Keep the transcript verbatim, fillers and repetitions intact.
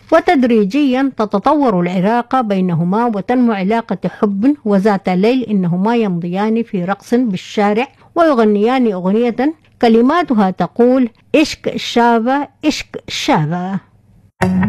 وتدريجيا تتطور العلاقة بينهما وتنمو علاقة حب وذات ليل، إنهما يمضيان في رقص بالشارع ويغنيان أغنية كلماتها تقول: إشك الشابة إشك الشابة.